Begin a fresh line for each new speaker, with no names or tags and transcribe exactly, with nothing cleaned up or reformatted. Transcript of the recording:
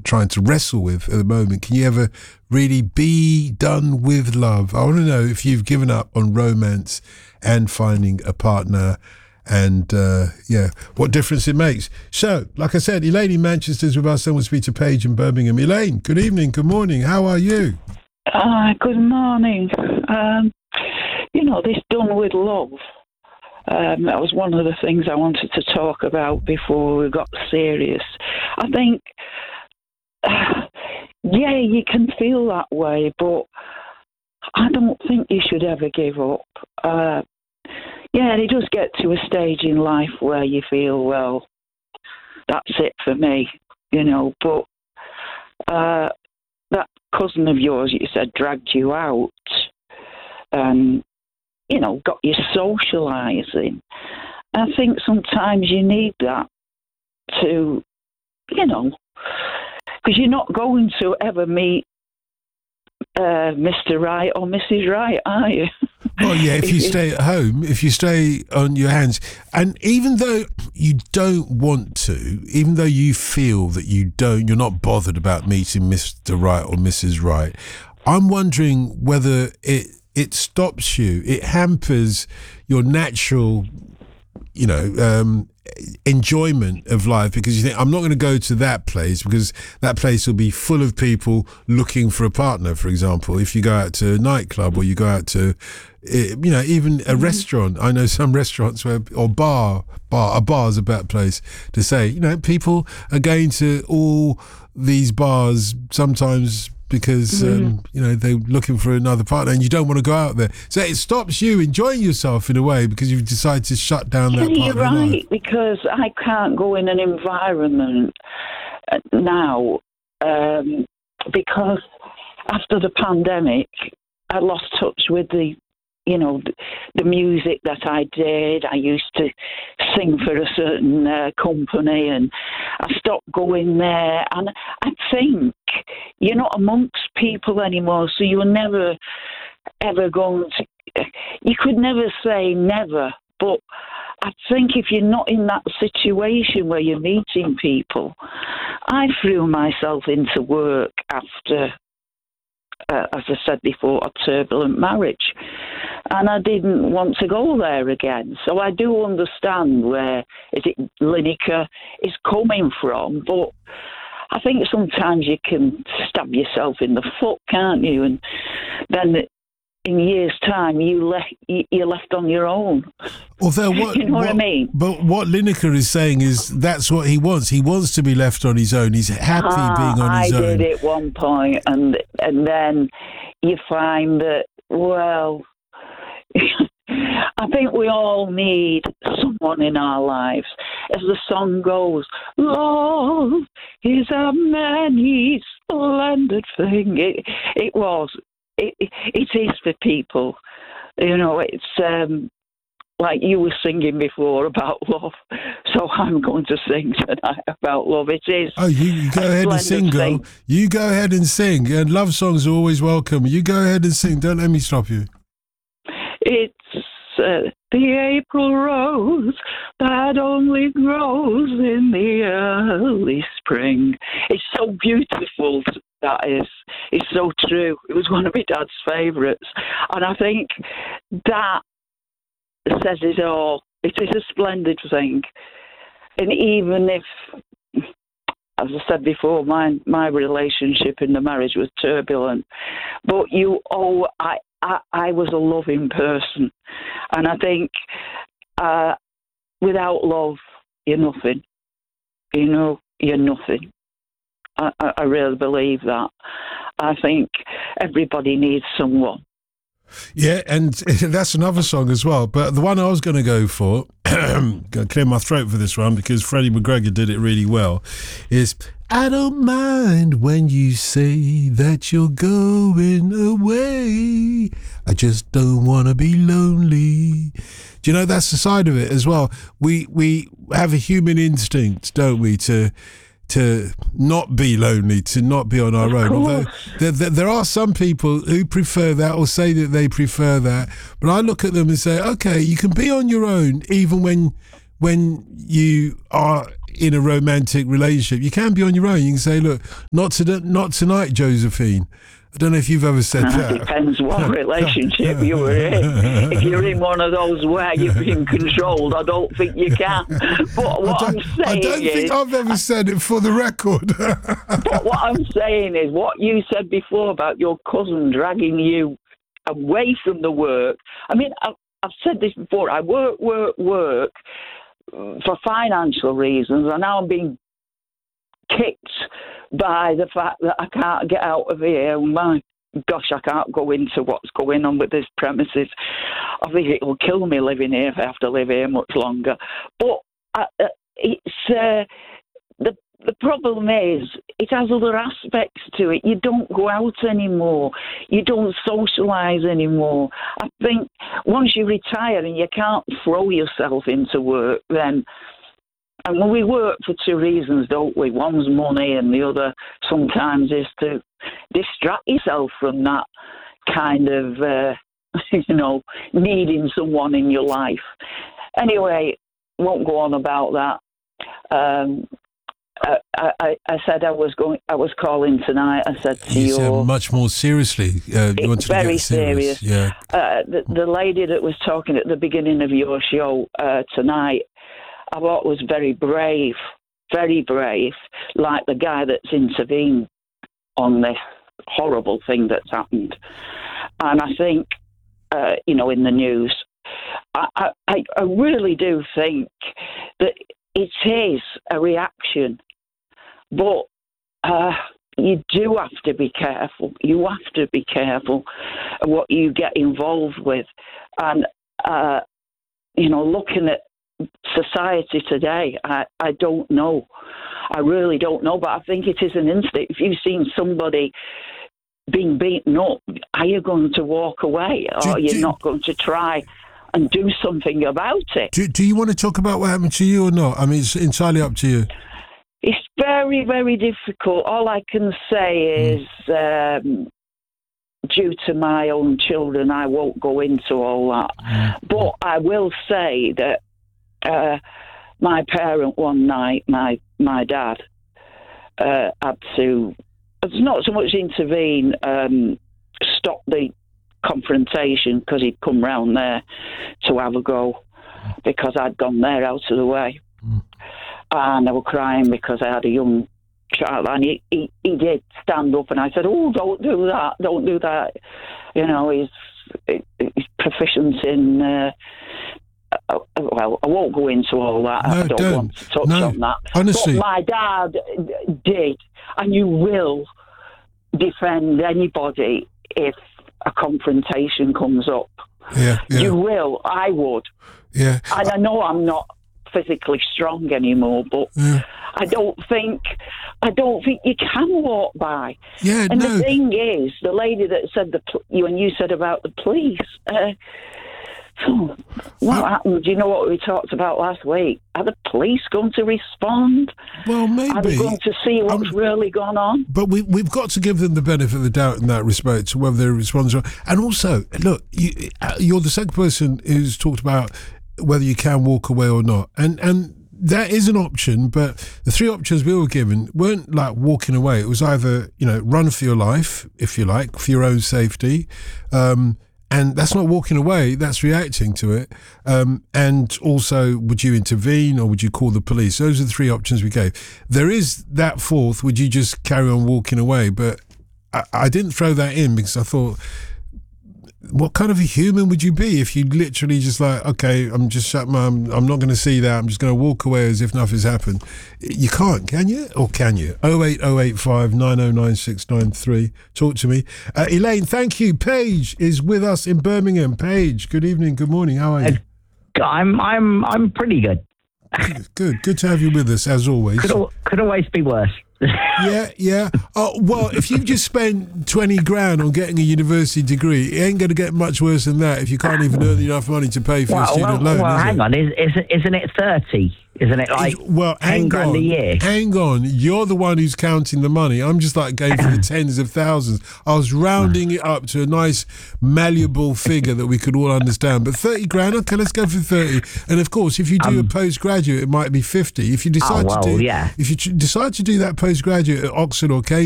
trying to wrestle with at the moment. Can you ever really be done with love? I want to know if you've given up on romance and finding a partner, and uh, yeah, what difference it makes. So, like I said, Elaine in Manchester's with us, then we'll speak to Paige in Birmingham. Elaine, good evening, good morning, how are you?
Uh, good morning. Um, you know, this done with love, um, that was one of the things I wanted to talk about before we got serious. I think, uh, yeah, you can feel that way, but I don't think you should ever give up. Uh, yeah, and it does get to a stage in life where you feel, well, that's it for me, you know, but uh, that cousin of yours, you said, dragged you out and, you know, got you socialising. I think sometimes you need that to, you know, because you're not going to ever meet uh, Mister Right or Missus Right, are you?
Well, yeah, if you stay at home, if you stay on your hands, and even though you don't want to, even though you feel that you don't, you're not bothered about meeting Mister Right or Missus Right, I'm wondering whether it it stops you, it hampers your natural, you know, um, enjoyment of life, because you think, I'm not going to go to that place because that place will be full of people looking for a partner, for example. If you go out to a nightclub or you go out to, you know, even a restaurant. I know some restaurants where, or bar, bar, a bar's a better place to say, you know, people are going to all these bars sometimes because, mm. um, you know, they're looking for another partner and you don't want to go out there. So it stops you enjoying yourself in a way because you've decided to shut down that
yeah,
part
you're
of your
right,
life.
because I can't go in an environment now um, because after the pandemic, I lost touch with the, you know, the, the music that I did. I used to sing for a certain uh, company and I stopped going there. And I think you're not amongst people anymore, so you're never, ever going to, you could never say never, but I think if you're not in that situation where you're meeting people, I threw myself into work after, uh, as I said before, a turbulent marriage. And I didn't want to go there again. So I do understand where is it Lineker is coming from, but I think sometimes you can stab yourself in the foot, can't you? And then in years' time, you left you're left on your own.
Although what
you know what,
what
I mean?
But what Lineker is saying is that's what he wants. He wants to be left on his own. He's happy
ah,
being on
I
his own.
I did at one point, and and then you find that, well, I think we all need someone in our lives. As the song goes, love is a many splendid thing. It, it was. It, it is for people. You know, it's um, like you were singing before about love. So I'm going to sing tonight about love. It is.
Oh, you, you go ahead and sing, girl. Thing. You go ahead and sing. And love songs are always welcome. You go ahead and sing. Don't let me stop you.
It's uh, the April rose that only grows in the early spring. It's so beautiful, that is. It's so true. It was one of my dad's favourites. And I think that says it all. It is a splendid thing. And even if, as I said before, my my relationship in the marriage was turbulent, but you oh, I, I, I was a loving person. And I think uh, without love, you're nothing. You know, you're nothing. I, I really believe that. I think everybody needs someone.
Yeah, and that's another song as well. But the one I was going to go for, going to clear my throat for this one because Freddie McGregor did it really well, is I don't mind when you say that you're going away. I just don't want to be lonely. Do you know that's the side of it as well? We we have a human instinct, don't we, to to not be lonely, to not be on our own. Although there, there, there are some people who prefer that or say that they prefer that. But I look at them and say, okay, you can be on your own even when when you are in a romantic relationship. You can be on your own. You can say, look, not to, not tonight, Josephine. I don't know if you've ever said
uh,
that.
Depends what relationship you were in. If you're in one of those where you're being controlled, I don't think you can. But what I'm saying
I don't
is,
think I've ever said it for the record.
But what I'm saying is, what you said before about your cousin dragging you away from the work. I mean, I've, I've said this before. I work, work, work for financial reasons, and now I'm being kicked by the fact that I can't get out of here. My gosh, I can't go into what's going on with this premises. I think it will kill me living here if I have to live here much longer. But uh, it's uh, the the problem is it has other aspects to it. You don't go out anymore. You don't socialise anymore. I think once you retire and you can't throw yourself into work, then. And when we work for two reasons, don't we? One's money and the other sometimes is to distract yourself from that kind of, uh, you know, needing someone in your life. Anyway, won't go on about that. Um, I, I, I said I was going. I was calling tonight. I said to
you
you,
said much more seriously. Uh, you wanted
very
to get serious.
serious.
Yeah.
Uh, the, the lady that was talking at the beginning of your show uh, tonight, I thought was very brave, very brave, like the guy that's intervened on this horrible thing that's happened. And I think, uh, you know, in the news, I, I, I really do think that it is a reaction, but uh, you do have to be careful. You have to be careful of what you get involved with. And, uh, you know, looking at society today, I, I don't know. I really don't know, but I think it is an instinct. If you've seen somebody being beaten up, are you going to walk away, or
do,
are you
do,
not going to try and do something about it?
Do, do you want to talk about what happened to you or not? I mean, it's entirely up to you.
It's very, very difficult. All I can say is, mm. um, due to my own children, I won't go into all that. Mm. But I will say that Uh, my parent one night, my my dad, uh, had to, it's not so much intervene, um, stop the confrontation, because he'd come round there to have a go, because I'd gone there out of the way. Mm. And I was crying because I had a young child, and he, he, he did stand up, and I said, oh, don't do that, don't do that. You know, he's, he's proficient in... Uh, Uh, well, I won't go into all that.
No,
I don't,
don't
want to touch
no,
on that.
Honestly.
But my dad did, and you will defend anybody if a confrontation comes up.
Yeah, yeah.
You will. I would.
Yeah.
And I know I'm not physically strong anymore, but yeah. I don't think I don't think you can walk by.
Yeah,
and
no.
the thing is, the lady that said the you and you said about the police. Uh, Oh, what happened? Do you know what we talked about last week? Are the police going to respond?
Well, maybe.
Are they going to see what's um, really gone on?
But we, we've got to give them the benefit of the doubt in that respect, to whether they respond. And also, look, you, you're the second person who's talked about whether you can walk away or not. And and that is an option, but the three options we were given weren't like walking away. It was either, you know, run for your life, if you like, for your own safety, um, and that's not walking away, that's reacting to it. Um, and also, would you intervene or would you call the police? Those are the three options we gave. There is that fourth, would you just carry on walking away? But I, I didn't throw that in because I thought, what kind of a human would you be if you literally just like, okay, I'm just shut my, I'm, I'm not going to see that, I'm just going to walk away as if nothing's happened. You can't, can you? Or can you? oh eight oh eight five nine oh nine six nine three. Talk to me. Uh, Elaine, thank you. Paige is with us in Birmingham. Paige, good evening, good morning. How are you?
I'm I'm I'm pretty good.
Good, good to have you with us as always.
Could, could always be worse.
Yeah, yeah. Oh, well, if you've just spent twenty grand on getting a university degree, it ain't going to get much worse than that if you can't even earn enough money to pay for
well,
a student
well,
loan.
well
is
hang
it?
on. Is, is, isn't it thirty? Isn't it like
It's- well,
ten
hang
grand
on,
a year?
hang on. You're the one who's counting the money. I'm just like going for the tens of thousands. I was rounding it up to a nice malleable figure that we could all understand. But thirty grand, okay, let's go for thirty. And of course, if you do
Um,
a postgraduate, it might be fifty. If you decide
well,
to do,
yeah.
if you ch- decide to do that postgraduate at Oxford or Cambridge,